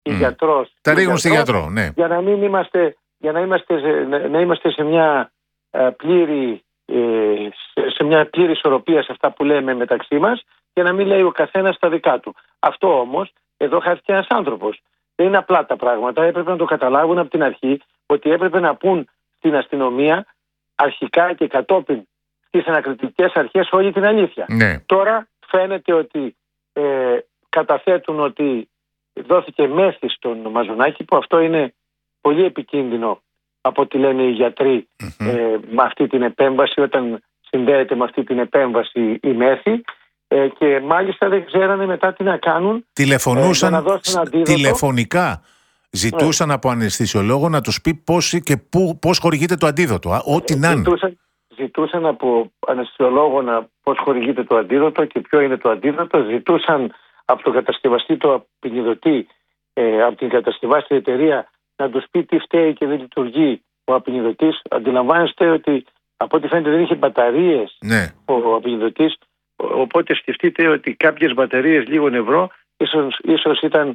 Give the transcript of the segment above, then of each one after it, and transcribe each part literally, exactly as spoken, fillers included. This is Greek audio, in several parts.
mm. γιατρός. Τα ρίχνουν στη γιατρό, ναι. Για να μην είμαστε, για να είμαστε, σε, να είμαστε σε μια ε, πλήρη σε, σε μια πλήρη ισορροπία σε αυτά που λέμε μεταξύ μας και να μην λέει ο καθένας τα δικά του. Αυτό όμως, εδώ χάθηκε ένας άνθρωπος. Δεν είναι απλά τα πράγματα. Έπρεπε να το καταλάβουν από την αρχή ότι έπρεπε να πούν στην αστυνομία αρχικά και κατόπιν στις ανακριτικές αρχές όλη την αλήθεια. Ναι. Τώρα φαίνεται ότι ε, καταθέτουν ότι δόθηκε μέθη στον Μαζονάκη, που αυτό είναι πολύ επικίνδυνο από ό,τι λένε οι γιατροί mm-hmm. ε, με αυτή την επέμβαση, όταν συνδέεται με αυτή την επέμβαση η μέθη, ε, και μάλιστα δεν ξέρανε μετά τι να κάνουν. Τηλεφωνούσαν, ε, να τηλεφωνικά ζητούσαν yeah. από αναισθησιολόγο να τους πει πώς και πού, πώς χορηγείται το αντίδοτο, ό,τι να είναι. Ζητούσαν, ζητούσαν από αναισθησιολόγο να πώς χορηγείται το αντίδοτο και ποιο είναι το αντίδοτο. Ζητούσαν από τον κατασκευαστή, το απεινιδωτή, ε, από την κατασκευάστρια εταιρεία, να τους πει τι φταίει και δεν λειτουργεί ο απεινιδωτής. Αντιλαμβάνεστε ότι από ό,τι φαίνεται δεν είχε μπαταρίες ναι. ο απεινιδωτής. Οπότε σκεφτείτε ότι κάποιες μπαταρίες λίγων ευρώ ίσως, ίσως, ήταν,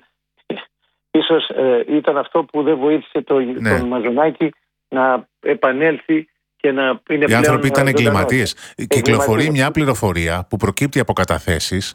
ίσως ε, ήταν αυτό που δεν βοήθησε το, ναι. τον Μαζονάκη να επανέλθει και να είναι πλέον. Οι άνθρωποι ήταν εγκληματίες. Κυκλοφορεί μια πληροφορία που προκύπτει από καταθέσεις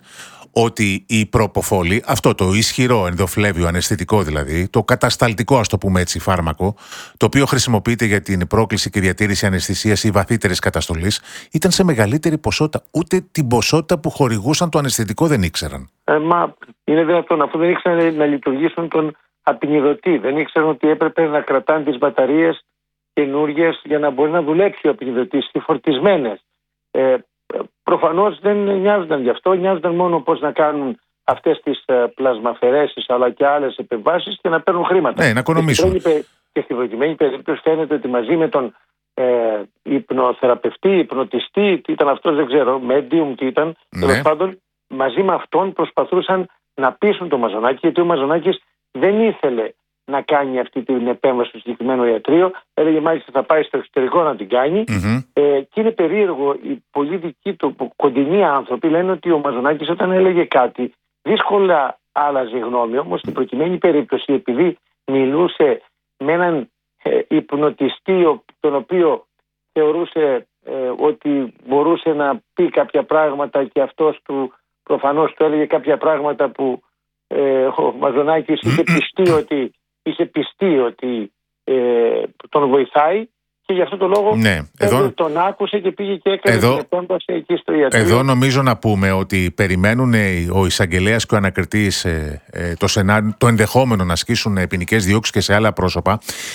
ότι η προποφόλη, αυτό το ισχυρό ενδοφλέβιο αναισθητικό δηλαδή, το κατασταλτικό, ας το πούμε έτσι, φάρμακο, το οποίο χρησιμοποιείται για την πρόκληση και διατήρηση αναισθησίας ή βαθύτερης καταστολής, ήταν σε μεγαλύτερη ποσότητα. Ούτε την ποσότητα που χορηγούσαν το αναισθητικό δεν ήξεραν. Ε, μα είναι δυνατόν, αφού δεν ήξεραν να λειτουργήσουν τον απεινιδωτή, δεν ήξεραν ότι έπρεπε να κρατάνε τις μπαταρίες καινούργιες για να μπορεί να δουλέψει ο απεινιδωτής και φορτισμένες. Ε, Προφανώς δεν νοιάζονταν γι' αυτό, νοιάζονταν μόνο πώς να κάνουν αυτές τις πλασμαφαιρέσεις αλλά και άλλες επεμβάσεις και να παίρνουν χρήματα. Ναι, να οικονομήσουν. Και, και στην προκειμένη περίπτωση φαίνεται ότι μαζί με τον ε, υπνοθεραπευτή, υπνοτιστή, τι ήταν αυτός δεν ξέρω, medium τι ήταν, ναι. τέλος πάντων, μαζί με αυτόν προσπαθούσαν να πείσουν τον Μαζονάκη, γιατί ο Μαζονάκης δεν ήθελε να κάνει αυτή την επέμβαση στο συγκεκριμένο ιατρείο. Έλεγε μάλιστα θα πάει στο εξωτερικό να την κάνει. Mm-hmm. Ε, και είναι περίεργο, οι πολύ δικοί του κοντινοί άνθρωποι λένε ότι ο Μαζονάκης όταν έλεγε κάτι δύσκολα άλλαζε γνώμη. Όμως στην προκειμένη περίπτωση, επειδή μιλούσε με έναν ε, υπνοτιστή, τον οποίο θεωρούσε ε, ότι μπορούσε να πει κάποια πράγματα και αυτός του προφανώς του έλεγε κάποια πράγματα που ε, ο Μαζονάκης είχε πιστεί ότι είχε πιστεί ότι ε, τον βοηθάει και γι' αυτό το λόγο ναι, εδώ, τον άκουσε και πήγε και έκανε εδώ, την επέμβαση εκεί στο ιατρείο. Εδώ νομίζω να πούμε ότι περιμένουν ο εισαγγελέας και ο ανακριτής ε, ε, το, σενά, το ενδεχόμενο να ασκήσουν ποινικές διώξεις και σε άλλα πρόσωπα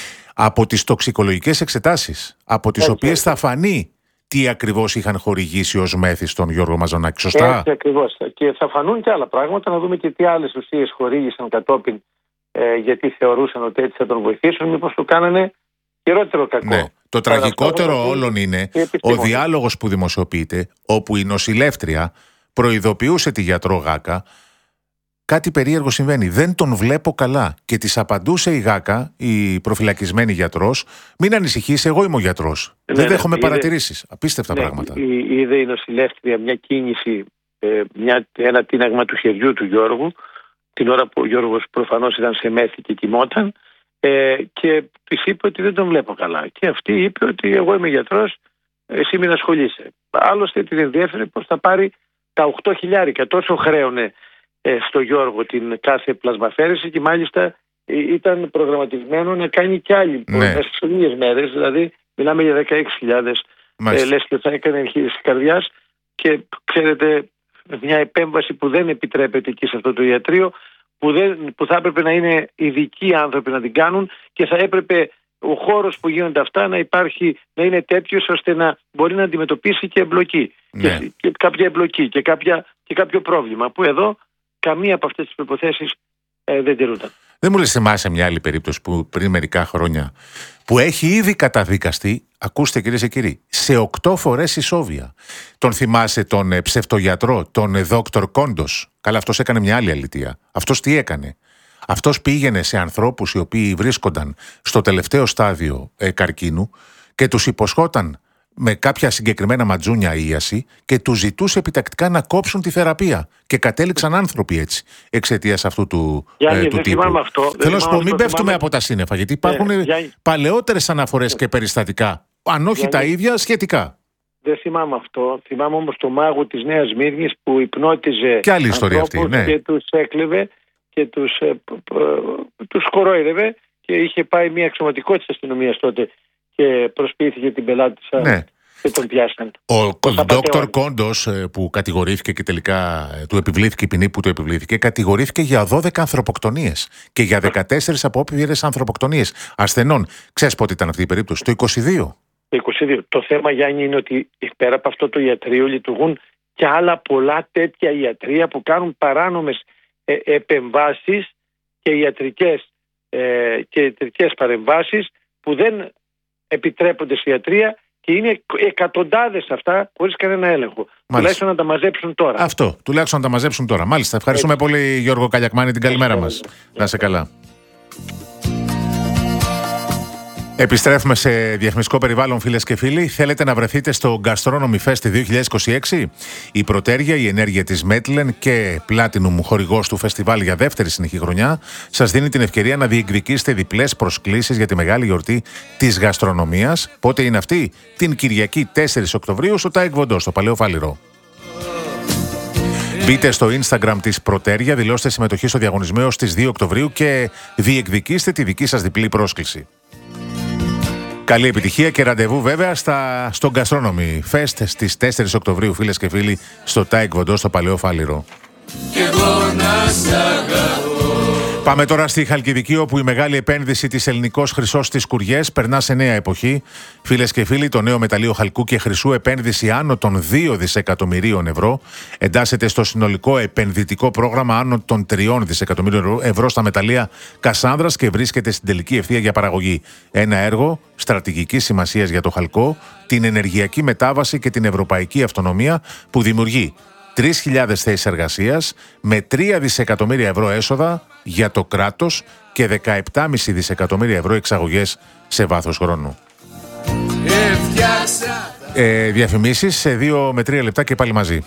από τις τοξικολογικές εξετάσεις, από τις Έτσι, οποίες θα φανεί τι ακριβώς είχαν χορηγήσει ως μέθη στον Γιώργο Μαζονάκη. Σωστά. Έτσι ακριβώς. Και θα φανούν και άλλα πράγματα, να δούμε και τι άλλες ουσίες χορήγησαν κατόπιν, ε, γιατί θεωρούσαν ότι έτσι θα τον βοηθήσουν, μήπως του κάνανε χειρότερο κακό. Ναι. Το τραγικότερο όλων είναι ο διάλογος που δημοσιοποιείται, όπου η νοσηλεύτρια προειδοποιούσε τη γιατρό Γάκα. Κάτι περίεργο συμβαίνει. Δεν τον βλέπω καλά. Και της απαντούσε η Γάκα, η προφυλακισμένη γιατρός, μην ανησυχείς, εγώ είμαι ο γιατρός. Ναι, δεν δέχομαι ναι, παρατηρήσεις. Είδε, Απίστευτα ναι, πράγματα. Είδε η νοσηλεύτρια μια κίνηση, μια, ένα τίναγμα του χεριού του Γιώργου, την ώρα που ο Γιώργος προφανώς ήταν σε μέθη και κοιμόταν, ε, και της είπε ότι δεν τον βλέπω καλά. Και αυτή είπε ότι εγώ είμαι γιατρός, εσύ μην ασχολείσαι. Άλλωστε την ενδιέφερε πως θα πάρει τα οκτώ χιλιάρικα. Τόσο χρέωνε στο Γιώργο την κάθε πλασμαφέρεση και μάλιστα ήταν προγραμματισμένο να κάνει κι άλλη ναι. μέσα σε λίγες μέρες, δηλαδή μιλάμε για δεκαέξι χιλιάδες ε, λες και θα έκανε εγχείρηση καρδιάς και ξέρετε μια επέμβαση που δεν επιτρέπεται εκεί σε αυτό το ιατρείο, που, δεν, που θα έπρεπε να είναι ειδικοί άνθρωποι να την κάνουν και θα έπρεπε ο χώρος που γίνονται αυτά να υπάρχει, να είναι τέτοιος ώστε να μπορεί να αντιμετωπίσει και εμπλοκή ναι. και, και κάποια εμπλοκή και, κάποια, και κάποιο πρόβλημα που εδώ καμία από αυτές τις προϋποθέσεις ε, δεν τηρούνταν. Δεν μου λες θυμάσαι μια άλλη περίπτωση που πριν μερικά χρόνια που έχει ήδη καταδικαστεί, ακούστε κυρίες και κύριοι, σε οκτώ φορές ισόβια. Τον θυμάσαι τον ε, ψευτογιατρό, τον ε, δόκτωρ Κόντος. Καλά, αυτός έκανε μια άλλη αλητεία. Αυτός τι έκανε? Αυτός πήγαινε σε ανθρώπους οι οποίοι βρίσκονταν στο τελευταίο στάδιο ε, καρκίνου και τους υποσχόταν με κάποια συγκεκριμένα ματζούνια ίαση και τους ζητούσε επιτακτικά να κόψουν τη θεραπεία. Και κατέληξαν άνθρωποι έτσι, εξαιτίας αυτού του, Γιάννη, ε, του δεν τύπου. Αυτό, Θέλω να σου πω, μην πέφτουμε θυμάμαι... από τα σύννεφα, γιατί υπάρχουν ε, Γιάννη... παλαιότερες αναφορές και περιστατικά, αν όχι Γιάννη... τα ίδια, σχετικά. Δεν θυμάμαι αυτό. Θυμάμαι όμως το μάγο της Νέας Μύρνης που υπνώτιζε και άλλη ιστορία αυτή, ναι. και τους έκλεβε και τους, ε, τους χορόιδευε και είχε πάει μια αξιωματικό της αστυνομίας τότε και προσποιήθηκε την πελάτησα, ναι, και τον πιάσαν. Ο Δόκτωρ Κόντος, που κατηγορήθηκε και τελικά του επιβλήθηκε η ποινή που του επιβλήθηκε, κατηγορήθηκε για δώδεκα ανθρωποκτονίες και για δεκατέσσερις απόπειρες ανθρωποκτονίες ασθενών. Ξέρεις πότε ήταν αυτή η περίπτωση? Το είκοσι δύο. Το είκοσι δύο. Το θέμα, Γιάννη, είναι ότι πέρα από αυτό το ιατρείο λειτουργούν και άλλα πολλά τέτοια ιατρεία που κάνουν παράνομες ε, επεμβάσεις και ιατρικές, ε, και ιατρικές παρεμβάσεις που δεν επιτρέπονται στη ιατρία και είναι εκατοντάδες αυτά χωρίς κανένα έλεγχο. Μάλιστα. Τουλάχιστον να τα μαζέψουν τώρα. Αυτό, τουλάχιστον να τα μαζέψουν τώρα. Μάλιστα. Ευχαριστούμε Έτσι. πολύ, Γιώργο Καλιακμάνη, την καλημέρα μας. Να είσαι καλά. Επιστρέφουμε σε διαφημιστικό περιβάλλον, φίλες και φίλοι. Θέλετε να βρεθείτε στο Gastronomy Fest δύο χιλιάδες είκοσι έξι? Η Πρωτέρια, η ενέργεια της Μέτλεν και Platinum, χορηγός του φεστιβάλ για δεύτερη συνεχή χρονιά, σας δίνει την ευκαιρία να διεκδικήσετε διπλές προσκλήσεις για τη μεγάλη γιορτή της γαστρονομίας. Πότε είναι αυτή? Την Κυριακή τέσσερις Οκτωβρίου στο Τάικ Βοντό, στο Παλαιό Φάληρο. Μπείτε στο Instagram της Πρωτέρια, δηλώστε συμμετοχή στο διαγωνισμό έως τις δύο Οκτωβρίου και διεκδικήστε τη δική σας διπλή πρόσκληση. Καλή επιτυχία και ραντεβού βέβαια στα, στο Gastronomy Fest στις τέσσερις Οκτωβρίου, φίλες και φίλοι, στο Τάικ Βοντό, στο Παλαιό Φάληρο. Πάμε τώρα στη Χαλκιδική, όπου η μεγάλη επένδυση της Ελληνικός Χρυσός στις Κουριές περνά σε νέα εποχή. Φίλες και φίλοι, το νέο μεταλλείο χαλκού και χρυσού, επένδυση άνω των δύο δισεκατομμυρίων ευρώ, εντάσσεται στο συνολικό επενδυτικό πρόγραμμα άνω των τριών δισεκατομμυρίων ευρώ στα μεταλλεία Κασάνδρας και βρίσκεται στην τελική ευθεία για παραγωγή. Ένα έργο στρατηγικής σημασίας για το χαλκό, την ενεργειακή μετάβαση και την ευρωπαϊκή αυτονομία, που δημιουργεί τρεις χιλιάδες θέσεις εργασίας με τρία δισεκατομμύρια ευρώ έσοδα για το κράτος και δεκαεπτά κόμμα πέντε δισεκατομμύρια ευρώ εξαγωγές σε βάθος χρόνου. Ε, διαφημίσεις σε δύο με τρία λεπτά και πάλι μαζί.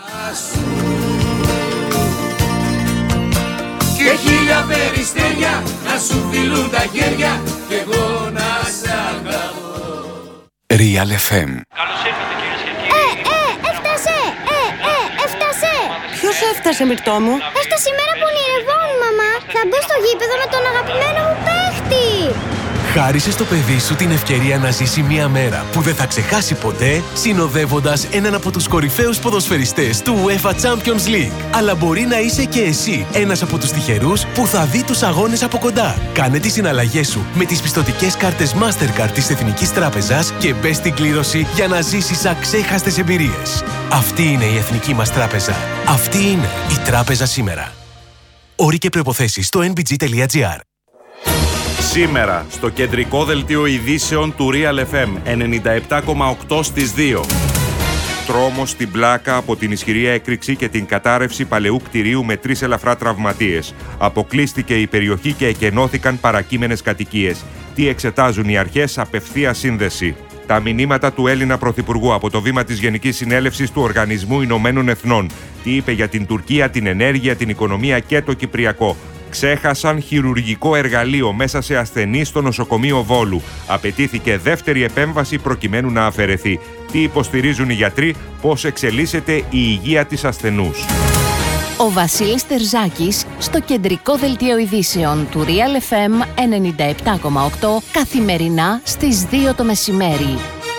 Και χίλια περιστέρια να σου φιλούν τα χέρια και εγώ να σ' αγαπώ. Real εφ εμ. Καλώς ήρθατε, κυρίες και κύριοι. Ε, ε, έφτασε! Ε, ε, έφτασε! Ποιος έφτασε, Μυρτώ μου? Έφτασε η μέρα που ονειρευόμουν, μαμά. Θα μπω στο γήπεδο με τον αγαπημένο μου παίχτη. Χάρισε στο παιδί σου την ευκαιρία να ζήσει μια μέρα που δεν θα ξεχάσει ποτέ, συνοδεύοντας έναν από τους κορυφαίους ποδοσφαιριστές του UEFA Champions League. Αλλά μπορεί να είσαι και εσύ ένας από τους τυχερούς που θα δει τους αγώνες από κοντά. Κάνε τις συναλλαγές σου με τις πιστωτικές κάρτες Mastercard της Εθνικής Τράπεζας και μπες στην κλήρωση για να ζήσεις αξέχαστες εμπειρίες. Αυτή είναι η Εθνική μας Τράπεζα. Αυτή είναι η Τράπεζα σήμερα. Όροι και προϋποθέσεις στο εν μπι τζι τελεία τζι άρ. Σήμερα, στο κεντρικό δελτίο ειδήσεων του Real εφ εμ ενενήντα επτά κόμμα οκτώ στις δύο. Τρόμος στην πλάκα από την ισχυρή έκρηξη και την κατάρρευση παλαιού κτηρίου με τρεις ελαφρά τραυματίες. Αποκλείστηκε η περιοχή και εκενώθηκαν παρακείμενες κατοικίες. Τι εξετάζουν οι αρχές? Απευθεία σύνδεση. Τα μηνύματα του Έλληνα Πρωθυπουργού από το βήμα της Γενικής Συνέλευσης του Οργανισμού Ηνωμένων Εθνών. Τι είπε για την Τουρκία, την ενέργεια, την οικονομία και το Κυπριακό. Ξέχασαν χειρουργικό εργαλείο μέσα σε ασθενή στο νοσοκομείο Βόλου. Απαιτήθηκε δεύτερη επέμβαση προκειμένου να αφαιρεθεί. Τι υποστηρίζουν οι γιατροί? Πώς εξελίσσεται η υγεία της ασθενούς? Ο Βασίλης Τερζάκης στο κεντρικό δελτίο ειδήσεων του Real εφ εμ ενενήντα επτά κόμμα οκτώ καθημερινά στις δύο το μεσημέρι.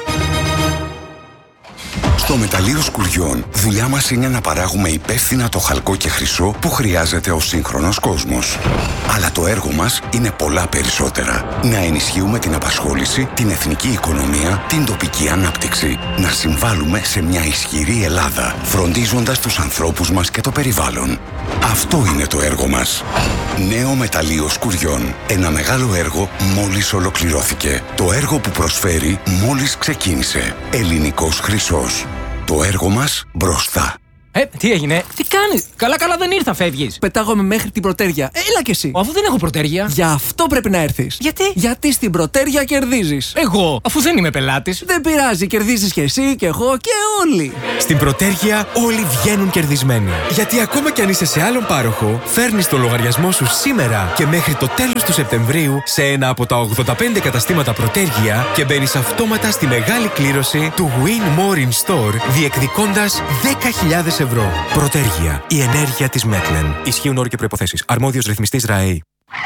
Στο μεταλλείο Σκουριών, δουλειά μας είναι να παράγουμε υπεύθυνα το χαλκό και χρυσό που χρειάζεται ο σύγχρονος κόσμος. Αλλά το έργο μας είναι πολλά περισσότερα. Να ενισχύουμε την απασχόληση, την εθνική οικονομία, την τοπική ανάπτυξη. Να συμβάλλουμε σε μια ισχυρή Ελλάδα, φροντίζοντας τους ανθρώπους μας και το περιβάλλον. Αυτό είναι το έργο μας. Νέο μεταλλείο Σκουριών. Ένα μεγάλο έργο μόλις ολοκληρώθηκε. Το έργο που προσφέρει μόλις ξεκίνησε. Ελληνικός χρυσός. Το έργο μας μπροστά. Ε, τι έγινε, τι κάνεις? Καλά, καλά δεν ήρθα, φεύγεις. Πετάγομαι μέχρι την Πρωτέρια. Έλα κι εσύ. Αφού δεν έχω Πρωτέρια. Γι' αυτό πρέπει να έρθεις. Γιατί? Γιατί στην Πρωτέρια κερδίζεις. Εγώ, αφού δεν είμαι πελάτης. Δεν πειράζει, κερδίζεις κι εσύ και εγώ και όλοι. Στην Πρωτέρια όλοι βγαίνουν κερδισμένοι. Γιατί ακόμα κι αν είσαι σε άλλον πάροχο, φέρνεις το λογαριασμό σου σήμερα και μέχρι το τέλος του Σεπτεμβρίου σε ένα από τα ογδόντα πέντε καταστήματα Πρωτέρια και μπαίνεις αυτόματα στη μεγάλη κλήρωση του Win More in Store, διεκδικώντας δέκα χιλιάδες ευρώ. Πρωτέρια. Η ενέργεια της Μέτλεν. Ισχύουν όροι και προϋποθέσεις. Αρμόδιος ρυθμιστής ΡΑΕΗ.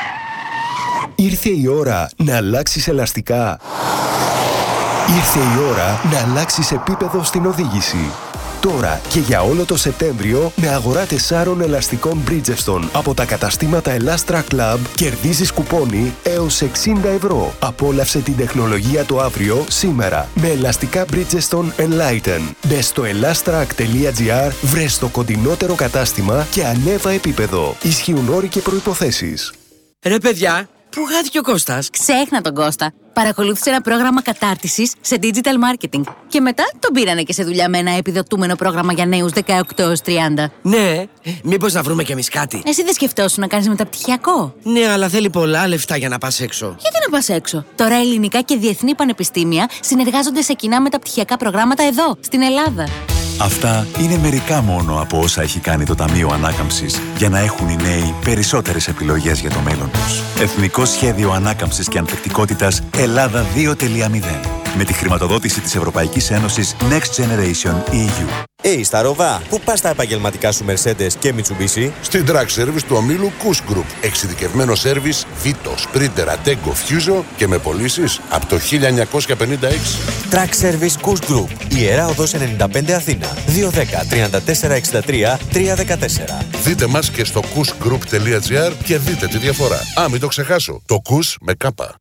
Ήρθε η ώρα να αλλάξεις ελαστικά. Ήρθε η ώρα να αλλάξεις επίπεδο στην οδήγηση. Τώρα και για όλο το Σεπτέμβριο με αγορά τεσσάρων ελαστικών Bridgestone από τα καταστήματα Elastra Club κερδίζεις κουπόνι έως εξήντα ευρώ. Απόλαυσε την τεχνολογία το αύριο σήμερα με ελαστικά Bridgestone Enlighten. Μπες στο elastrac τελεία gr, βρες το κοντινότερο κατάστημα και ανέβα επίπεδο. Ισχύουν όροι και προϋποθέσεις. Ρε παιδιά, πού χάθηκε ο Κώστας? Ξέχνα τον Κώστα. Παρακολούθησε ένα πρόγραμμα κατάρτισης σε digital marketing. Και μετά τον πήρανε και σε δουλειά με ένα επιδοτούμενο πρόγραμμα για νέους δεκαοκτώ έως τριάντα. Ναι, μήπως να βρούμε κι εμείς κάτι? Εσύ δεν σκεφτόσουν να κάνεις μεταπτυχιακό? Ναι, αλλά θέλει πολλά λεφτά για να πας έξω. Γιατί να πας έξω? Τώρα ελληνικά και διεθνή πανεπιστήμια συνεργάζονται σε κοινά μεταπτυχιακά προγράμματα εδώ, στην Ελλάδα. Αυτά είναι μερικά μόνο από όσα έχει κάνει το Ταμείο Ανάκαμψης για να έχουν οι νέοι περισσότερες επιλογές για το μέλλον τους. Εθνικό Σχέδιο Ανάκαμψης και Ανθεκτικότητας Ελλάδα δύο τελεία μηδέν. Με τη χρηματοδότηση της Ευρωπαϊκής Ένωσης Next Generation ι γιου. Hey, στα Ροβά, πού πας τα επαγγελματικά σου Mercedes και Mitsubishi? Στην Track Service του ομίλου Kuss Group. Εξειδικευμένο σέρβις Vito, Sprinter, Ateco, Fuso και με πωλήσεις από το χίλια εννιακόσια πενήντα έξι. Track Service Kuss Group. Ιερά Οδός ενενήντα πέντε Αθήνα. δύο ένα μηδέν, τριάντα τέσσερα εξήντα τρία, τριακόσια δεκατέσσερα. Δείτε μας και στο kussgroup τελεία gr και δείτε τη διαφορά. Α, μην το ξεχάσω. Το Kuss με κάπα.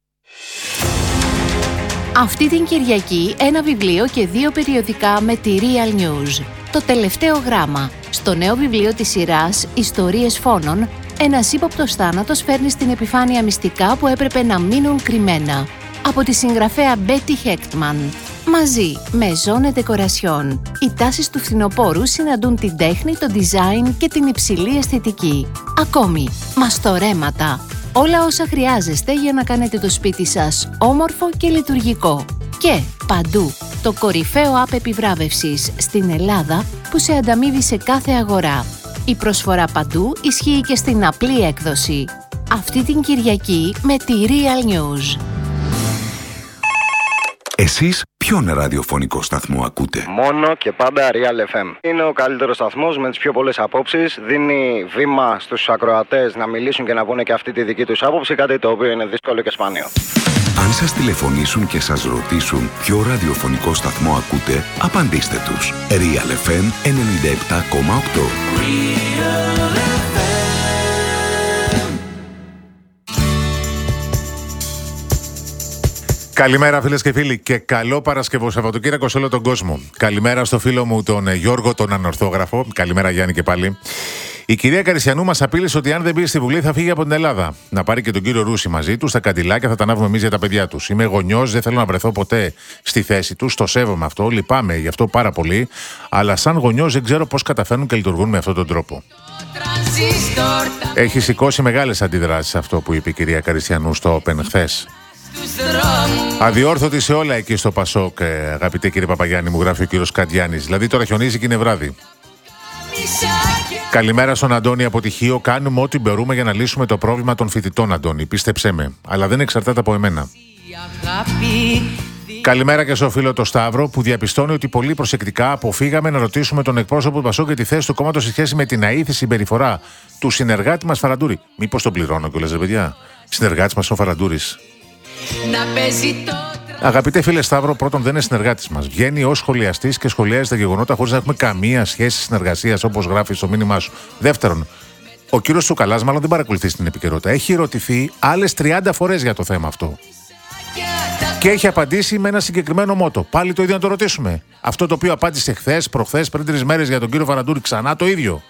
Αυτή την Κυριακή ένα βιβλίο και δύο περιοδικά με τη Real News. Το τελευταίο γράμμα. Στο νέο βιβλίο της σειράς «Ιστορίες φόνων», ένας ύποπτος θάνατος φέρνει στην επιφάνεια μυστικά που έπρεπε να μείνουν κρυμμένα. Από τη συγγραφέα Betty Hechtman. Μαζί με Zone Decoration. Οι τάσεις του φθινοπόρου συναντούν την τέχνη, το design και την υψηλή αισθητική. Ακόμη, μαστορέματα. Όλα όσα χρειάζεστε για να κάνετε το σπίτι σας όμορφο και λειτουργικό. Και παντού, το κορυφαίο app επιβράβευσης στην Ελλάδα που σε ανταμείβει σε κάθε αγορά. Η προσφορά παντού ισχύει και στην απλή έκδοση. Αυτή την Κυριακή με τη Real News. Εσείς ποιον ραδιοφωνικό σταθμό ακούτε? Μόνο και πάντα Real εφ εμ. Είναι ο καλύτερος σταθμός με τις πιο πολλές απόψεις. Δίνει βήμα στους ακροατές να μιλήσουν και να πούνε και αυτή τη δική τους άποψη, κάτι το οποίο είναι δύσκολο και σπάνιο. Αν σας τηλεφωνήσουν και σας ρωτήσουν ποιο ραδιοφωνικό σταθμό ακούτε, απαντήστε τους. Real εφ εμ ενενήντα επτά κόμμα οκτώ. Καλημέρα φίλες και φίλοι και καλό Παρασκευό Σαββατοκύριακο σε όλο τον κόσμο. Καλημέρα στο φίλο μου τον Γιώργο τον Ανορθόγραφο. Καλημέρα Γιάννη και πάλι. Η κυρία Καρισιανού μας απείλησε ότι αν δεν μπει στη Βουλή θα φύγει από την Ελλάδα. Να πάρει και τον κύριο Ρούση μαζί του, στα καντιλάκια θα τα ανάβουμε εμείς για τα παιδιά τους. Είμαι γονιός, δεν θέλω να βρεθώ ποτέ στη θέση τους. Το σέβομαι αυτό, λυπάμαι γι' αυτό πάρα πολύ. Αλλά σαν γονιός δεν ξέρω πώς καταφέρνουν και λειτουργούν με αυτόν τον τρόπο. Έχει σηκώσει μεγάλες αντιδράσεις αυτό που είπε η κυρία Καρισιανού στο Open χθες. Αδιόρθωτη σε όλα εκεί στο Πασόκ, αγαπητέ κύριε Παπαγιάννη, μου γράφει ο κύριος Καντιάνης. Δηλαδή τώρα χιονίζει και είναι βράδυ. Καλημέρα στον Αντώνη από Τυχείο. Κάνουμε ό,τι μπορούμε για να λύσουμε το πρόβλημα των φοιτητών, Αντώνη. Πίστεψέ με. Αλλά δεν εξαρτάται από εμένα. Καλημέρα και στο φίλο το Σταύρο που διαπιστώνει ότι πολύ προσεκτικά αποφύγαμε να ρωτήσουμε τον εκπρόσωπο του Πασόκ για τη θέση του κόμματος σε σχέση με την αήθη συμπεριφορά του συνεργάτη μας Φαραντούρη. Μήπως τον πληρώνω κιόλας, ρε παιδιά. Συνεργάτη μας ο Φαραντούρης. Αγαπητέ φίλε Σταύρο, πρώτον δεν είναι συνεργάτης μας. Βγαίνει ως σχολιαστής και σχολιάζει τα γεγονότα χωρίς να έχουμε καμία σχέση συνεργασίας, όπως γράφει στο μήνυμά σου. Δεύτερον, ο κύριος Τσουκαλάς μάλλον δεν παρακολουθεί την επικαιρότητα. Έχει ρωτηθεί άλλες τριάντα φορές για το θέμα αυτό. Και έχει απαντήσει με ένα συγκεκριμένο μότο. Πάλι το ίδιο να το ρωτήσουμε. Αυτό το οποίο απάντησε χθες, προχθές, πριν τρεις μέρες για τον κύριο Φαραντούρη, ξανά το ίδιο.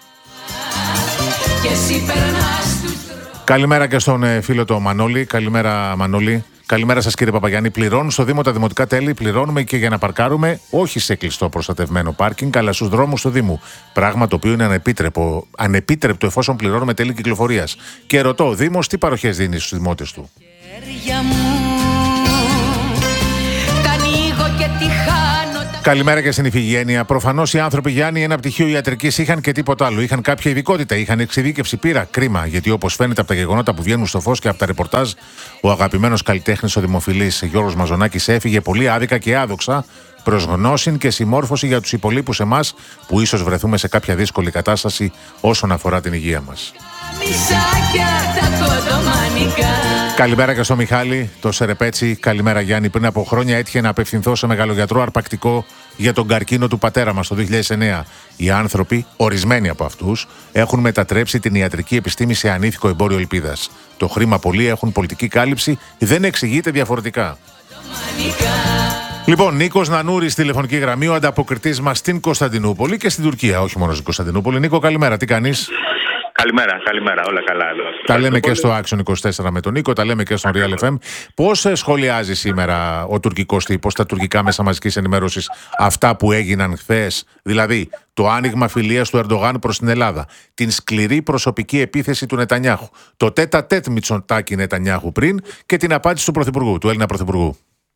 Καλημέρα και στον ε, φίλο το Μανώλη. Καλημέρα Μανώλη. Καλημέρα σας κύριε Παπαγιάννη. Πληρώνουν στο Δήμο τα δημοτικά τέλη, πληρώνουμε και για να παρκάρουμε, όχι σε κλειστό προστατευμένο πάρκινγκ, αλλά στους δρόμους του Δήμου. Πράγμα το οποίο είναι ανεπίτρεπτο, ανεπίτρεπτο εφόσον πληρώνουμε τέλη κυκλοφορίας. Και ρωτώ, ο Δήμος τι παροχές δίνει στους δημότες του? Καλημέρα και στην Ιφηγένεια. Προφανώς οι άνθρωποι, Γιάννη, ένα πτυχίο ιατρικής είχαν και τίποτα άλλο. Είχαν κάποια ειδικότητα, είχαν εξειδίκευση. Πείρα. Κρίμα, γιατί όπως φαίνεται από τα γεγονότα που βγαίνουν στο φως και από τα ρεπορτάζ, ο αγαπημένος καλλιτέχνης, ο δημοφιλής Γιώργος Μαζονάκης έφυγε πολύ άδικα και άδοξα προς γνώση και συμμόρφωση για τους υπολείπους εμάς που ίσως βρεθούμε σε κάποια δύσκολη κατάσταση όσον αφορά την υγεία μας. Καλημέρα και στο Μιχάλη, το Σερεπέτσι. Καλημέρα Γιάννη. Πριν από χρόνια έτυχε να απευθυνθώ σε μεγαλογιατρό αρπακτικό για τον καρκίνο του πατέρα μας το δύο χιλιάδες εννέα. Οι άνθρωποι, ορισμένοι από αυτούς, έχουν μετατρέψει την ιατρική επιστήμη σε ανήθικο εμπόριο ελπίδας. Το χρήμα πολλοί έχουν πολιτική κάλυψη, δεν εξηγείται διαφορετικά. Λοιπόν, Νίκος Νανούρης, τηλεφωνική γραμμή, ο ανταποκριτής μας στην Κωνσταντινούπολη και στην Τουρκία, όχι μόνο στην Κωνσταντινούπολη. Νίκο, καλημέρα, τι κάνεις? Καλημέρα, καλημέρα, όλα καλά εδώ. Τα λέμε και στο Action είκοσι τέσσερα με τον Νίκο, τα λέμε και στο Real εφ εμ. Πώς σχολιάζει σήμερα ο τουρκικός τύπος, τα τουρκικά μέσα μαζικής ενημέρωσης, αυτά που έγιναν χθες, δηλαδή το άνοιγμα φιλίας του Ερντογάν προς την Ελλάδα, την σκληρή προσωπική επίθεση του Νετανιάχου, το τέτα τέτ Μητσοτάκη Νετανιάχου πριν και την απάντηση του Πρωθυπουργού, του Έλληνα Πρωθυπουργού?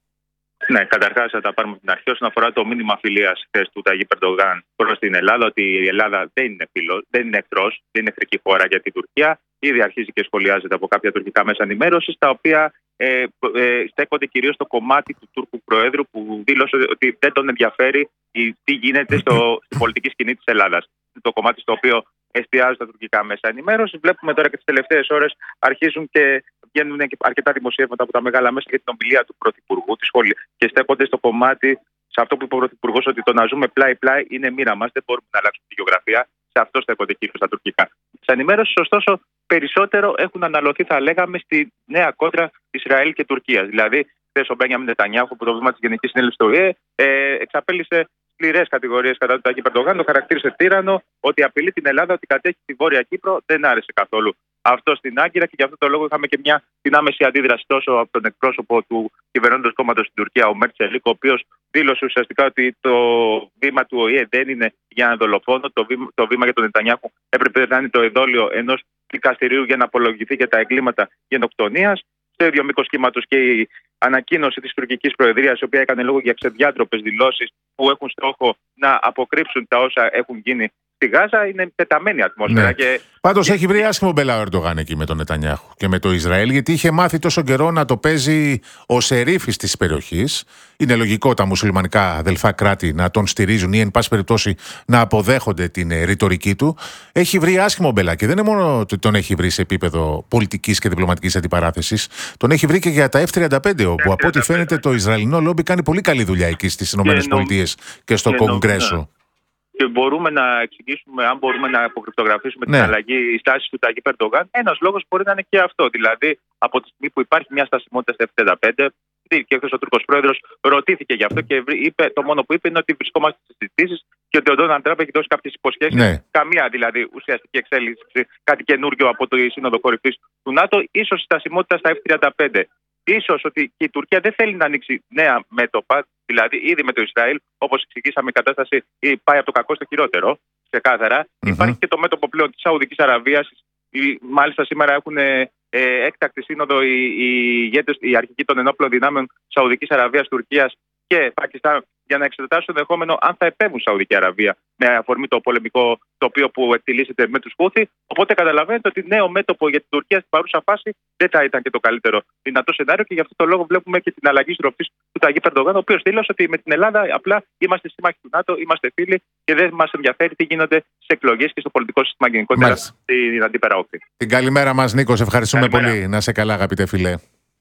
Ναι, καταρχάς θα τα πάρουμε από την αρχή όσον αφορά το μήνυμα φιλίας χθες του Ταγίπ Ερντογάν προς την Ελλάδα, ότι η Ελλάδα δεν είναι φίλο, δεν είναι εχθρός, δεν είναι εχθρική χώρα για την Τουρκία. Ήδη αρχίζει και σχολιάζεται από κάποια τουρκικά μέσα ενημέρωσης, τα οποία ε, ε, στέκονται κυρίως στο κομμάτι του Τούρκου Προέδρου, που δήλωσε ότι δεν τον ενδιαφέρει τι γίνεται στο, στην πολιτική σκηνή της Ελλάδας. Το κομμάτι στο οποίο εστιάζουν τα τουρκικά μέσα ενημέρωσης. Βλέπουμε τώρα και τις τελευταίες ώρες αρχίζουν και βγαίνουν και αρκετά δημοσιεύματα από τα μεγάλα μέσα για την ομιλία του Πρωθυπουργού τη σχολή και στέκονται στο κομμάτι, σε αυτό που είπε ο Πρωθυπουργός, ότι το να ζούμε πλάι-πλάι είναι μοίρα μας, δεν μπορούμε να αλλάξουμε τη γεωγραφία. Σε αυτό στέκονται κυρίως τα τουρκικά. Τις ενημέρωσες, ωστόσο, περισσότερο έχουν αναλωθεί, θα λέγαμε, στη νέα κόντρα Ισραήλ και Τουρκίας. Δηλαδή, χθες ο Μπένιαμιν Νετανιάχου, που το βήμα της Γενικής Συνέλευσης του ΟΗΕ, ε, εξαπέλυσε σκληρές κατηγορίες κατά του Ταγίπ Ερντογάν, το χαρακτήρισε τύρανο, ότι απειλεί την Ελλάδα, ότι κατέχει τη Βόρεια Κύπρο. Δεν άρεσε καθόλου αυτό στην Άγκυρα και γι' αυτό το λόγο είχαμε και μια την άμεση αντίδραση τόσο από τον εκπρόσωπο του κυβερνώντος κόμματος στην Τουρκία, ο Μέρτσελικ, ο οποίος δήλωσε ουσιαστικά ότι το βήμα του ΟΗΕ δεν είναι για ένα δολοφόνο. Το βήμα, το βήμα για τον Νετανιάχου έπρεπε να είναι το εδόλιο ενός δικαστηρίου για να απολογηθεί για τα εγκλήματα γενοκτονίας. Στο ίδιο μήκος κύματος και η ανακοίνωση της τουρκικής προεδρίας, η οποία έκανε λόγο για ξεδιάτροπες δηλώσεις που έχουν στόχο να αποκρύψουν τα όσα έχουν γίνει στη Γάζα, είναι τεταμένη ατμόσφαιρα. Ναι. Και... Πάντως έχει βρει άσχημο μπελά ο Ερντογάν εκεί με τον Νετανιάχου και με το Ισραήλ, γιατί είχε μάθει τόσο καιρό να το παίζει ο σερίφης της περιοχής. Είναι λογικό τα μουσουλμανικά αδελφά κράτη να τον στηρίζουν ή, εν πάση περιπτώσει, να αποδέχονται την ρητορική του. Έχει βρει άσχημο μπελά και δεν είναι μόνο ότι τον έχει βρει σε επίπεδο πολιτικής και διπλωματικής αντιπαράθεσης. Τον έχει βρει και για τα εφ τριάντα πέντε, όπου από ό,τι φαίνεται το Ισραηλινό λόμπι κάνει πολύ καλή δουλειά εκεί στις ΗΠΑ και στο Κογκρέσο. Και μπορούμε να εξηγήσουμε, αν μπορούμε να αποκρυπτογραφήσουμε ναι. την αλλαγή στάση του Ταγίπ Ερντογάν, ένας λόγος μπορεί να είναι και αυτό. Δηλαδή, από τη στιγμή που υπάρχει μια στασιμότητα στα εφ τριάντα πέντε, και χθες ο Τούρκος πρόεδρος ρωτήθηκε γι' αυτό και είπε, το μόνο που είπε είναι ότι βρισκόμαστε στις συζητήσεις και ότι ο Ντόναλντ Τραμπ έχει δώσει κάποιες υποσχέσεις. Ναι. Καμία δηλαδή ουσιαστική εξέλιξη, κάτι καινούριο από το Σύνοδο Κορυφής του ΝΑΤΟ, ίσως στασιμότητα στα εφ τριάντα πέντε. Ίσως ότι και η Τουρκία δεν θέλει να ανοίξει νέα μέτωπα, δηλαδή ήδη με το Ισραήλ, όπως εξηγήσαμε, η κατάσταση πάει από το κακό στο χειρότερο, ξεκάθαρα. Mm-hmm. Υπάρχει και το μέτωπο πλέον της Σαουδικής Αραβίας. Μάλιστα σήμερα έχουν ε, έκτακτη σύνοδο οι, οι ηγέτες, οι αρχικοί των ενόπλων δυνάμεων Σαουδικής Αραβίας, Τουρκίας και Πακιστάν, για να εξετάσουν το ενδεχόμενο αν θα επέμβουν Σαουδική Αραβία με αφορμή το πολεμικό τοπίο που εκτιλήσεται με τους Χούθι. Οπότε καταλαβαίνετε ότι νέο μέτωπο για την Τουρκία στην παρούσα φάση δεν θα ήταν και το καλύτερο δυνατό σενάριο και γι' αυτό το λόγο βλέπουμε και την αλλαγή στροφής του Ταγίπ Ερντογάν, ο οποίος δήλωσε ότι με την Ελλάδα απλά είμαστε σύμμαχοι του ΝΑΤΟ, είμαστε φίλοι και δεν μας ενδιαφέρει τι γίνονται στις εκλογές και στο πολιτικό σύστημα γενικότερα στην αντίπερα όχθη. Την καλημέρα μας, Νίκο, ευχαριστούμε καλημέρα. Πολύ. Να σε καλά, αγαπητέ φιλέ.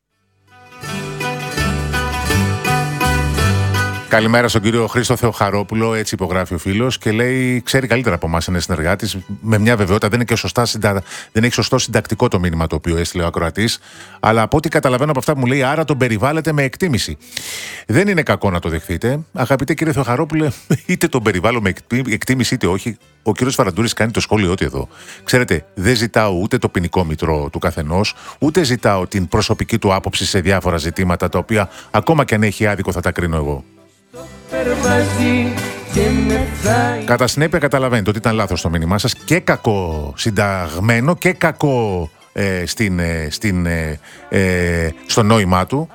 Καλημέρα στον κύριο Χρήστο Θεοχαρόπουλο, έτσι υπογράφει ο φίλος και λέει: ξέρει καλύτερα από εμάς, είναι συνεργάτης. Με μια βεβαιότητα, δεν, είναι και σωστά, δεν έχει σωστό συντακτικό το μήνυμα το οποίο έστειλε ο ακροατής. Αλλά από ό,τι καταλαβαίνω από αυτά που μου λέει, άρα τον περιβάλλεται με εκτίμηση. Δεν είναι κακό να το δεχθείτε. Αγαπητέ κύριε Θεοχαρόπουλε, είτε τον περιβάλλω με εκτίμηση είτε όχι, ο κύριος Φαραντούρης κάνει το σχόλιο του εδώ. Ξέρετε, δεν ζητάω ούτε το ποινικό μητρό του καθενός, ούτε ζητάω την προσωπική του άποψη σε διάφορα ζητήματα, τα οποία ακόμα και αν έχει άδικο θα τα κρίνω εγώ. Κατά συνέπεια καταλαβαίνετε ότι ήταν λάθος το μήνυμά σας και κακό συνταγμένο και κακό ε, στην, ε, στην, ε, ε, στο νόημά του.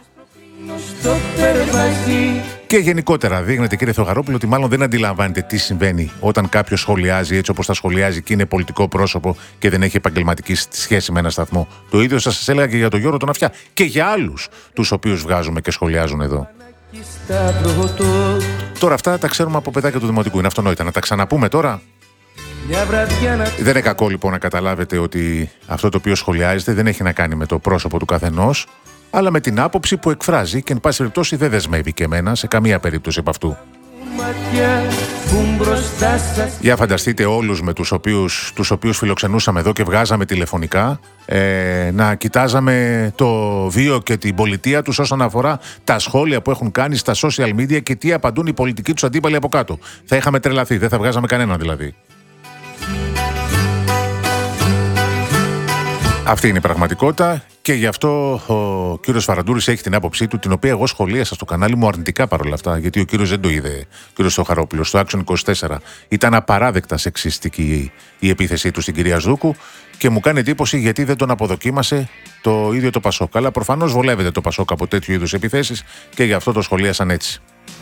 Και γενικότερα δείχνετε, κύριε Θεοχαρόπουλο, ότι μάλλον δεν αντιλαμβάνετε τι συμβαίνει όταν κάποιος σχολιάζει έτσι όπως τα σχολιάζει και είναι πολιτικό πρόσωπο και δεν έχει επαγγελματική σχέση με ένα σταθμό. Το ίδιο σας έλεγα και για τον Γιώργο τον Αυτιά και για άλλους τους οποίους βγάζουμε και σχολιάζουν εδώ. Τώρα αυτά τα ξέρουμε από παιδάκια του Δημοτικού, είναι αυτονόητα. Να τα ξαναπούμε τώρα. Δεν είναι κακό λοιπόν να καταλάβετε ότι αυτό το οποίο σχολιάζεται δεν έχει να κάνει με το πρόσωπο του καθενός, αλλά με την άποψη που εκφράζει και εν πάση περιπτώσει δεν δεσμεύει και εμένα σε καμία περίπτωση από αυτού. Για φανταστείτε όλους με τους οποίους, τους οποίους φιλοξενούσαμε εδώ και βγάζαμε τηλεφωνικά ε, να κοιτάζαμε το βίο και την πολιτεία τους όσον αφορά τα σχόλια που έχουν κάνει στα social media και τι απαντούν οι πολιτικοί τους αντίπαλοι από κάτω. Θα είχαμε τρελαθεί, δεν θα βγάζαμε κανέναν δηλαδή. Αυτή είναι η πραγματικότητα και γι' αυτό ο κύριος Φαραντούρης έχει την άποψή του, την οποία εγώ σχολίασα στο κανάλι μου αρνητικά παρόλα αυτά, γιατί ο κύριος δεν το είδε, ο κύριος Θεοχαρόπουλος, στο Action είκοσι τέσσερα. Ήταν απαράδεκτα σεξιστική η επίθεσή του στην κυρία Ζούκου και μου κάνει εντύπωση γιατί δεν τον αποδοκίμασε το ίδιο το Πασόκ. Αλλά προφανώς βολεύεται το Πασόκ από τέτοιου είδους επιθέσεις και γι' αυτό το σχολίασαν έτσι.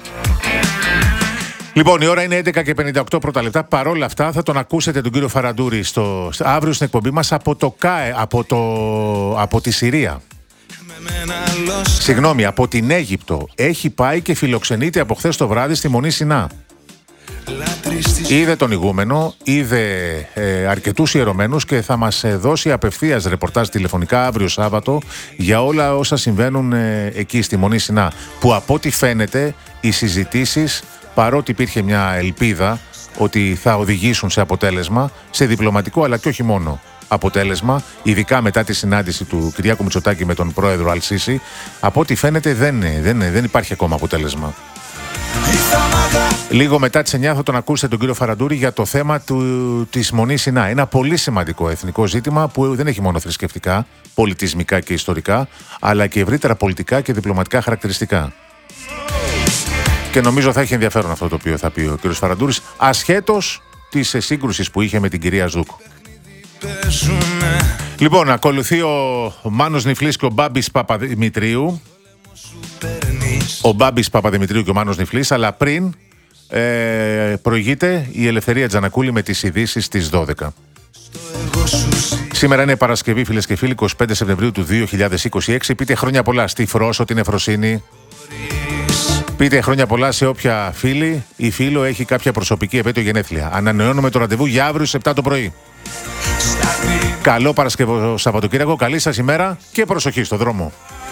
Λοιπόν, η ώρα είναι έντεκα και πενήντα οκτώ πρώτα λεπτά. Παρ' όλα αυτά θα τον ακούσετε τον κύριο Φαραντούρη στο, αύριο στην εκπομπή μας από το ΚΑΕ, από, το, από τη Συρία. Συγγνώμη, από την Αίγυπτο. Έχει πάει και φιλοξενείται από χθες το βράδυ στη Μονή Σινά. Είδε τον ηγούμενο, είδε ε, αρκετούς ιερωμένους και θα μας ε, δώσει απευθείας ρεπορτάζ τηλεφωνικά αύριο Σάββατο για όλα όσα συμβαίνουν ε, εκεί στη Μονή Σινά. Που από ό,τι φαίνεται οι συζητήσεις, παρότι υπήρχε μια ελπίδα ότι θα οδηγήσουν σε αποτέλεσμα, σε διπλωματικό αλλά και όχι μόνο αποτέλεσμα, ειδικά μετά τη συνάντηση του Κυριάκου Μητσοτάκη με τον πρόεδρο Αλ-Σίση, από ό,τι φαίνεται δεν, δεν, δεν υπάρχει ακόμα αποτέλεσμα. Λίγο μετά τις εννιά θα τον ακούσετε τον κύριο Φαραντούρη για το θέμα του, της Μονής Σινά. Ένα πολύ σημαντικό εθνικό ζήτημα που δεν έχει μόνο θρησκευτικά, πολιτισμικά και ιστορικά, αλλά και ευρύτερα πολιτικά και διπλωματικά χαρακτηριστικά. Και νομίζω θα έχει ενδιαφέρον αυτό το οποίο θα πει ο κύριος Φαραντούρης, ασχέτως της σύγκρουσης που είχε με την κυρία Ζούκου. Λοιπόν, ακολουθεί ο Μάνος Νιφλής και ο Μπάμπης Παπαδημητρίου. Ο Μπάμπης Παπαδημητρίου και ο Μάνος Νιφλής, αλλά πριν ε, προηγείται η Ελευθερία Τζανακούλη με τις ειδήσεις στις δώδεκα. Σήμερα είναι Παρασκευή, φίλες και φίλοι, είκοσι πέντε Σεπτεμβρίου του δύο χιλιάδες είκοσι έξι. Πείτε χρόνια πολλά στη Φρόσο, την Εφροσύνη. Πείτε χρόνια πολλά σε όποια φίλη ή φίλο έχει κάποια προσωπική επέτειο γενέθλια. Ανανεώνουμε το ραντεβού για αύριο στις επτά το πρωί. Καλό Παρασκευό Σαββατοκύριακο, καλή σας ημέρα και προσοχή στο δρόμο.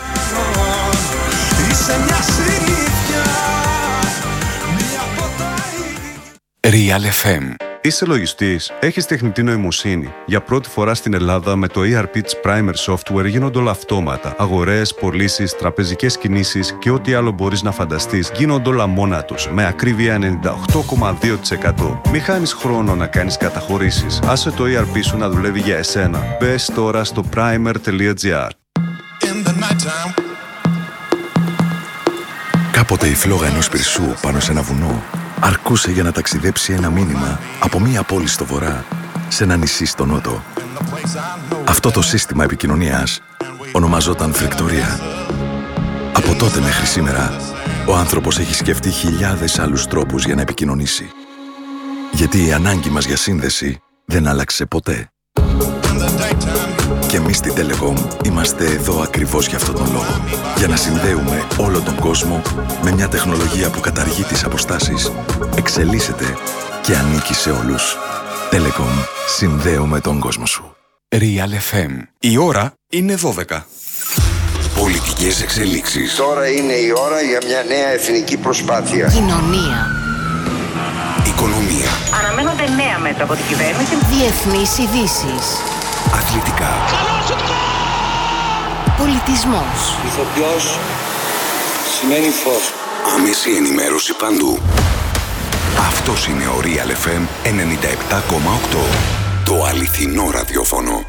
Real εφ εμ. Είσαι λογιστής, έχεις τεχνητή νοημοσύνη. Για πρώτη φορά στην Ελλάδα με το ι αρ πι της Primer Software γίνονται όλα αυτόματα. Αγορές, πωλήσεις, τραπεζικές κινήσεις και ό,τι άλλο μπορείς να φανταστείς γίνονται όλα μόνα τους, με ακρίβεια ενενήντα οκτώ κόμμα δύο τοις εκατό. Μη χάνεις χρόνο να κάνεις καταχωρήσεις. Άσε το ι αρ πι σου να δουλεύει για εσένα. Μπες τώρα στο primer τελεία τζι άρ. Κάποτε η φλόγα ενός πυρσού πάνω σε ένα βουνό αρκούσε για να ταξιδέψει ένα μήνυμα από μία πόλη στο βορρά σε ένα νησί στο νότο. Αυτό το σύστημα επικοινωνίας ονομαζόταν φρικτορία. Από τότε μέχρι σήμερα, ο άνθρωπος έχει σκεφτεί χιλιάδες άλλους τρόπους για να επικοινωνήσει. Γιατί η ανάγκη μας για σύνδεση δεν άλλαξε ποτέ. Και εμείς στην Telecom είμαστε εδώ ακριβώς για αυτόν τον λόγο. Για να συνδέουμε όλο τον κόσμο με μια τεχνολογία που καταργεί τις αποστάσεις, εξελίσσεται και ανήκει σε όλους. Telecom. Συνδέουμε τον κόσμο σου. Real εφ εμ. Η ώρα είναι δώδεκα. Πολιτικές εξελίξεις. Τώρα είναι η ώρα για μια νέα εθνική προσπάθεια. Κοινωνία. Οικονομία. Αναμένονται νέα μέτρα από την κυβέρνηση. Διεθνείς ειδήσεις. Αθλητικά. Πολιτισμός. Ηθοποιός σημαίνει φως. Άμεση ενημέρωση παντού. Αυτός είναι ο Real εφ εμ ενενήντα επτά κόμμα οκτώ. Το αληθινό ραδιόφωνο.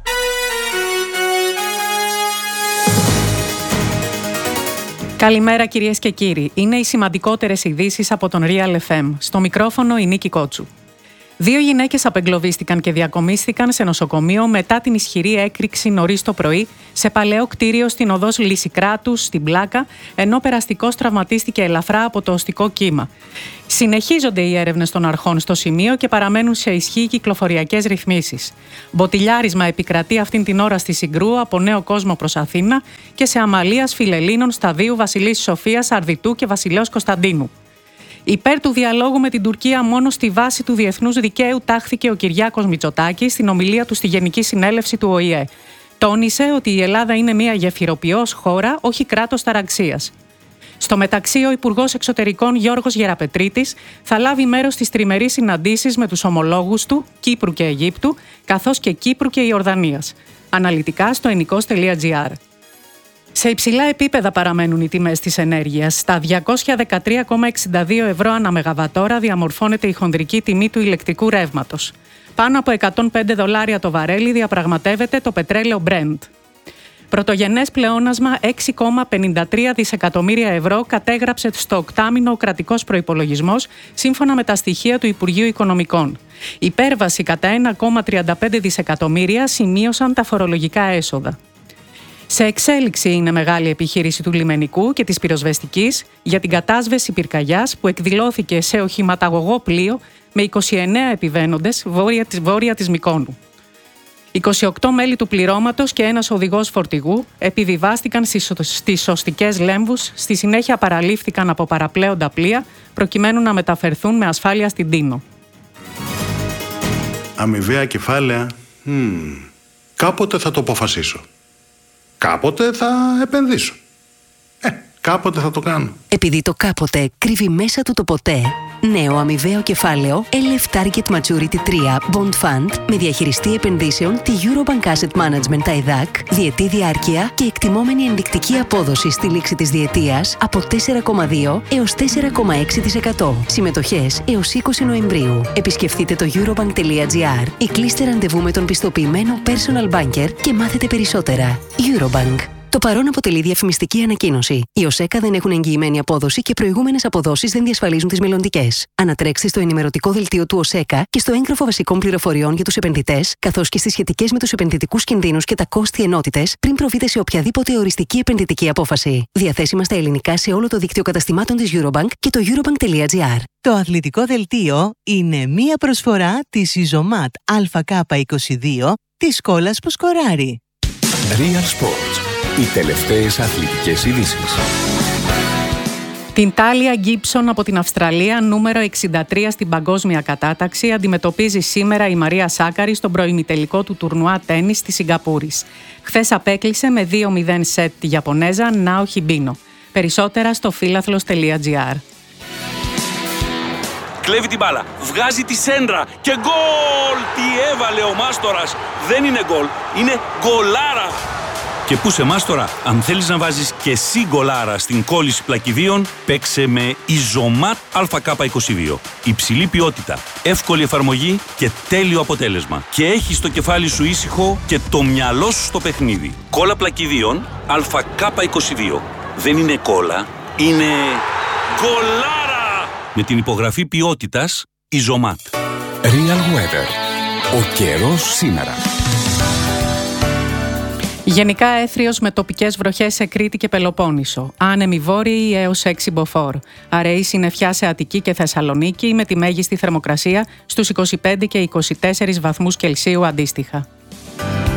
Καλημέρα κυρίες και κύριοι. Είναι οι σημαντικότερες ειδήσεις από τον Real εφ εμ. Στο μικρόφωνο η Νίκη Κότσου. Δύο γυναίκες απεγκλωβίστηκαν και διακομίστηκαν σε νοσοκομείο μετά την ισχυρή έκρηξη νωρίς το πρωί σε παλαιό κτίριο στην οδός Λυσικράτους στην Πλάκα, ενώ περαστικός τραυματίστηκε ελαφρά από το οστικό κύμα. Συνεχίζονται οι έρευνες των αρχών στο σημείο και παραμένουν σε ισχύ οι κυκλοφοριακές ρυθμίσεις. Μποτιλιάρισμα επικρατεί αυτήν την ώρα στη Συγκρού από Νέο Κόσμο προς Αθήνα και σε αμαλίας Φιλελλήνων Σταδίου Βασιλής Σοφίας, Αρδιτού και Βασιλέως Κωνσταντίνου. Υπέρ του διαλόγου με την Τουρκία μόνο στη βάση του διεθνούς δικαίου τάχθηκε ο Κυριάκος Μητσοτάκης στην ομιλία του στη Γενική Συνέλευση του Ο Η Ε. Τόνισε ότι η Ελλάδα είναι μια γεφυροποιός χώρα, όχι κράτος ταραξίας. Στο μεταξύ, ο Υπουργός Εξωτερικών Γιώργος Γεραπετρίτης θα λάβει μέρος στις τριμερείς συναντήσεις με τους ομολόγους του Κύπρου και Αιγύπτου, καθώς και Κύπρου και Ιορδανίας. Αναλυτικά στο ενικός τελεία τζι άρ. Σε υψηλά επίπεδα παραμένουν οι τιμές της ενέργειας. Στα διακόσια δεκατρία κόμμα εξήντα δύο ευρώ ανά μεγαβατόρα διαμορφώνεται η χονδρική τιμή του ηλεκτρικού ρεύματος. Πάνω από εκατόν πέντε δολάρια το βαρέλι διαπραγματεύεται το πετρέλαιο Brent. Πρωτογενές πλεόνασμα έξι κόμμα πενήντα τρία δισεκατομμύρια ευρώ κατέγραψε στο οκτάμηνο ο κρατικός προϋπολογισμός, σύμφωνα με τα στοιχεία του Υπουργείου Οικονομικών. Υπέρβαση κατά ένα κόμμα τριάντα πέντε δισεκατομμύρια σημείωσαν τα φορολογικά έσοδα. Σε εξέλιξη είναι μεγάλη επιχείρηση του λιμενικού και της πυροσβεστικής για την κατάσβεση πυρκαγιάς που εκδηλώθηκε σε οχηματαγωγό πλοίο με είκοσι εννέα επιβαίνοντες βόρεια της, βόρεια της Μυκόνου. είκοσι οκτώ μέλη του πληρώματος και ένας οδηγός φορτηγού επιβιβάστηκαν στις σωστικές λέμβους, στη συνέχεια παραλήφθηκαν από παραπλέοντα πλοία προκειμένου να μεταφερθούν με ασφάλεια στην Τίνο. Αμοιβαία κεφάλαια, hmm. κάποτε θα το αποφασίσω. Κάποτε θα επενδύσω. Ε, κάποτε θα το κάνω. Επειδή το κάποτε κρύβει μέσα του το ποτέ, νέο αμοιβαίο κεφάλαιο ελ εφ Target Maturity τρία Bond Fund με διαχειριστή επενδύσεων τη Eurobank Asset Management τα ΕΔΑΚ, διετή διάρκεια και εκτιμόμενη ενδεικτική απόδοση στη λήξη της διετίας από τέσσερα κόμμα δύο έως τέσσερα κόμμα έξι τοις εκατό. Συμμετοχές έως είκοσι Νοεμβρίου. Επισκεφτείτε το eurobank τελεία τζι άρ ή κλείστε ραντεβού με τον πιστοποιημένο personal banker και μάθετε περισσότερα. Eurobank. Το παρόν αποτελεί διαφημιστική ανακοίνωση. Οι ΟΣΕΚΑ δεν έχουν εγγυημένη απόδοση και προηγούμενες αποδόσεις δεν διασφαλίζουν τις μελλοντικές. Ανατρέξτε στο ενημερωτικό δελτίο του ΟΣΕΚΑ και στο έγγραφο βασικών πληροφοριών για τους επενδυτές, καθώς και στις σχετικές με τους επενδυτικούς κινδύνους και τα κόστη ενότητες, πριν προβείτε σε οποιαδήποτε οριστική επενδυτική απόφαση. Διαθέσιμα στα ελληνικά σε όλο το δίκτυο καταστημάτων της Eurobank και το eurobank τελεία τζι άρ. Το αθλητικό δελτίο είναι μία προσφορά της Ιζωμάτ Α Κ είκοσι δύο της Σκόλας που σκοράρει. Real Sports. Οι τελευταίες αθλητικές ειδήσεις. Την Τάλια Γκίψον από την Αυστραλία, νούμερο εξήντα τρία στην παγκόσμια κατάταξη, αντιμετωπίζει σήμερα η Μαρία Σάκαρη στον προημιτελικό του τουρνουά τένις της Σιγκαπούρης. Χθες απέκλεισε με δύο μηδέν σετ τη Ιαπωνέζα Νάο Χιμπίνο. Περισσότερα στο φίλαθλος τελεία τζι άρ. Κλέβει την μπάλα, βγάζει τη σέντρα και γκολ! Τι έβαλε ο Μάστορας! Δεν είναι γκολ, είναι γκολάρα! Και πού σε Μάστορα, αν θέλεις να βάζεις και εσύ γκολάρα στην κόλληση πλακιδίων, παίξε με Ιζωμάτ Α Κ είκοσι δύο. Υψηλή ποιότητα, εύκολη εφαρμογή και τέλειο αποτέλεσμα. Και έχεις το κεφάλι σου ήσυχο και το μυαλό σου στο παιχνίδι. Κόλλα πλακιδίων Α Κ είκοσι δύο. Δεν είναι κόλλα, είναι γκολάρα! Με την υπογραφή ποιότητας Ιζωμάτ. Real Weather. Ο καιρός σήμερα. Γενικά έθριος με τοπικές βροχές σε Κρήτη και Πελοπόννησο. Άνεμοι βόρειοι έως έξι μποφόρ. Αραιή συννεφιά σε Αττική και Θεσσαλονίκη με τη μέγιστη θερμοκρασία στους είκοσι πέντε και είκοσι τέσσερις βαθμούς Κελσίου αντίστοιχα.